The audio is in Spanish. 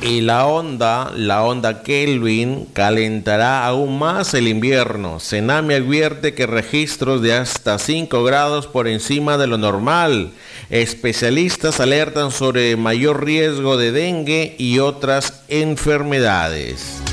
Y la onda Kelvin calentará aún más el invierno. Senami advierte que registros de hasta 5 grados por encima de lo normal. Especialistas alertan sobre mayor riesgo de dengue y otras enfermedades.